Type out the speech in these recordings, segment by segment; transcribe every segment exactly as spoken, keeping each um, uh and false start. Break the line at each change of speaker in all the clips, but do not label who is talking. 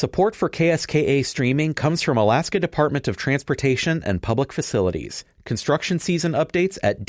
Support for K S K A streaming comes from Alaska Department of Transportation and Public Facilities. Construction season updates at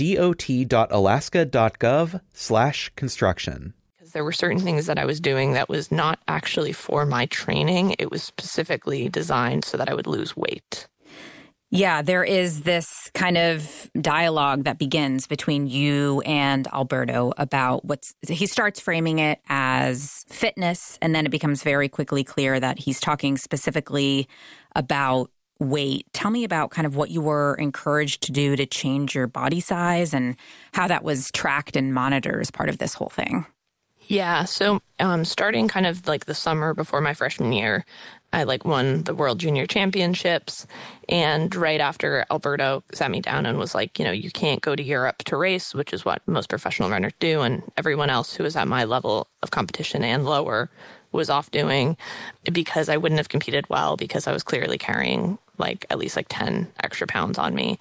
dot.alaska.gov slash construction.
Because there were certain things that I was doing that was not actually for my training. It was specifically designed so that I would lose weight.
Yeah, there is this kind of dialogue that begins between you and Alberto about what's, he starts framing it as fitness, and then it becomes very quickly clear that he's talking specifically about weight. Tell me about kind of what you were encouraged to do to change your body size and how that was tracked and monitored as part of this whole thing.
Yeah, so um, starting kind of like the summer before my freshman year, I like won the World Junior Championships, and right after Alberto sat me down and was like, you know, you can't go to Europe to race, which is what most professional runners do, and everyone else who was at my level of competition and lower was off doing, because I wouldn't have competed well because I was clearly carrying like at least like ten extra pounds on me.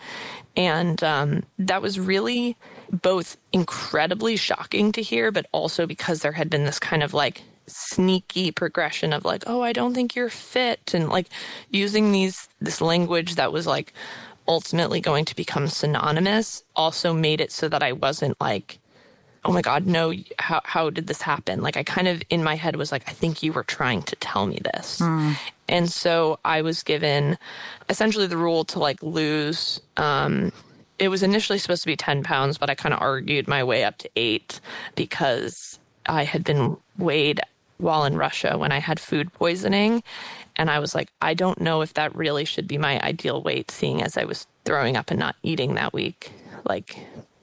And um, that was really both incredibly shocking to hear, but also because there had been this kind of like sneaky progression of like, oh, I don't think you're fit, and like using these this language that was like ultimately going to become synonymous also made it so that I wasn't like, oh my God, no, how how did this happen? Like I kind of in my head was like, I think you were trying to tell me this. Mm. And so I was given essentially the rule to like lose, um, it was initially supposed to be ten pounds, but I kind of argued my way up to eight because I had been weighed while in Russia when I had food poisoning. And I was like, I don't know if that really should be my ideal weight, seeing as I was throwing up and not eating that week. Like,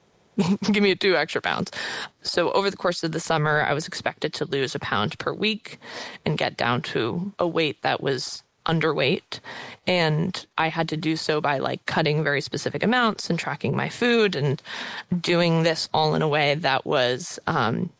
give me two extra pounds. So over the course of the summer, I was expected to lose a pound per week and get down to a weight that was underweight. And I had to do so by like cutting very specific amounts and tracking my food and doing this all in a way that was um,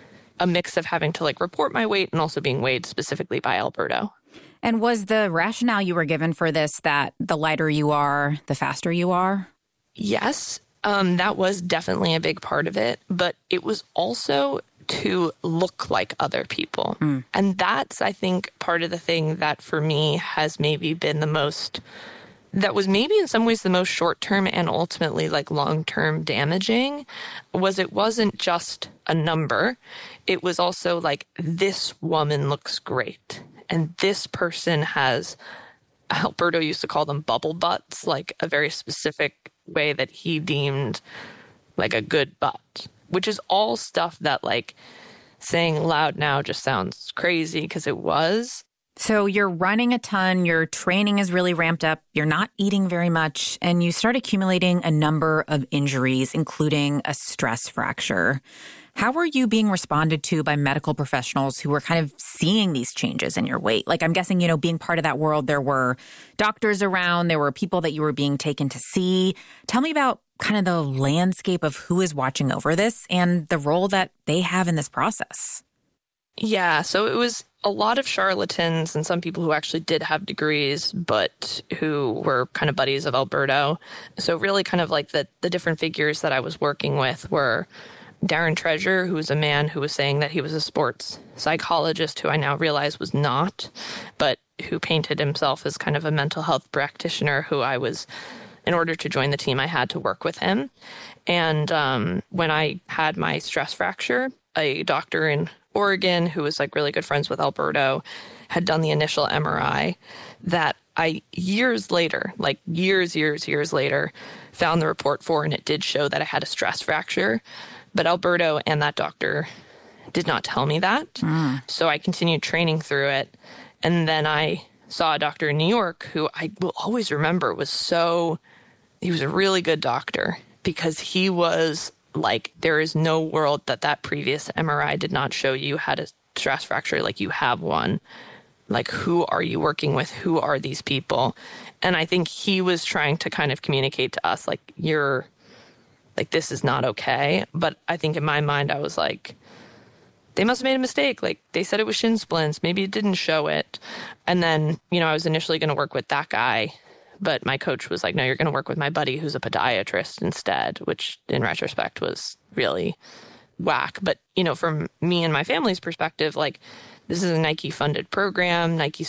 a mix of having to like report my weight and also being weighed specifically by Alberto.
And was the rationale you were given for this that the lighter you are, the faster you are?
Yes. Um, that was definitely a big part of it, but it was also to look like other people. Mm. And that's, I think, part of the thing that for me has maybe been the most, that was maybe in some ways the most short-term and ultimately like long-term damaging, was it wasn't just a number. It was also like, this woman looks great. And this person has, Alberto used to call them bubble butts, like a very specific way that he deemed like a good butt, which is all stuff that like saying loud now just sounds crazy because it was.
So you're running a ton, your training is really ramped up, you're not eating very much, and you start accumulating a number of injuries, including a stress fracture. How were you being responded to by medical professionals who were kind of seeing these changes in your weight? Like, I'm guessing, you know, being part of that world, there were doctors around, there were people that you were being taken to see. Tell me about kind of the landscape of who is watching over this and the role that they have in this process.
Yeah, so it was a lot of charlatans and some people who actually did have degrees, but who were kind of buddies of Alberto. So really kind of like the, the different figures that I was working with were Darren Treasure, who was a man who was saying that he was a sports psychologist, who I now realize was not, but who painted himself as kind of a mental health practitioner who I was, in order to join the team, I had to work with him. And um, when I had my stress fracture, a doctor in Oregon who was like really good friends with Alberto had done the initial M R I that I years later, like years, years, years later, found the report for, and it did show that I had a stress fracture. But Alberto and that doctor did not tell me that. Mm. So I continued training through it. And then I saw a doctor in New York who I will always remember was so, he was a really good doctor because he was like, there is no world that that previous M R I did not show you had a stress fracture. Like, you have one. Like, who are you working with? Who are these people? And I think he was trying to kind of communicate to us, like, you're, like, this is not okay. But I think in my mind, I was like, they must have made a mistake. Like, they said it was shin splints. Maybe it didn't show it. And then, you know, I was initially going to work with that guy. But my coach was like, no, you're going to work with my buddy who's a podiatrist instead, which in retrospect was really whack. But, you know, from me and my family's perspective, like, this is a Nike-funded program. Nike's